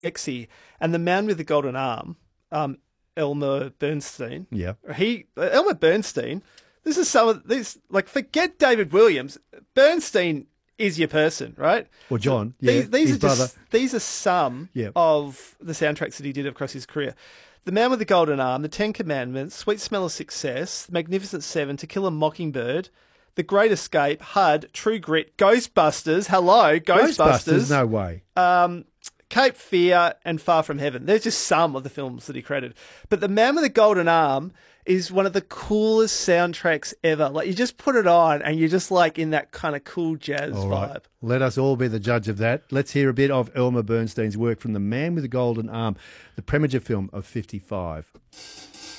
sexy. And the man with the golden arm, Elmer Bernstein. Yeah. Elmer Bernstein. This is some of these. Like, forget David Williams. Bernstein is your person, right? Or John. So yeah. these his are brother. these are some of the soundtracks that he did across his career. The Man with the Golden Arm, The Ten Commandments, Sweet Smell of Success, The Magnificent Seven, To Kill a Mockingbird, The Great Escape, HUD, True Grit, Ghostbusters. Hello, Ghostbusters. No way. Cape Fear and Far From Heaven. They're just some of the films that he credited. But The Man with the Golden Arm is one of the coolest soundtracks ever. Like, you just put it on and you're just like in that kind of cool jazz vibe. Let us all be the judge of that. Let's hear a bit of Elmer Bernstein's work from The Man with the Golden Arm, the Preminger film of 55.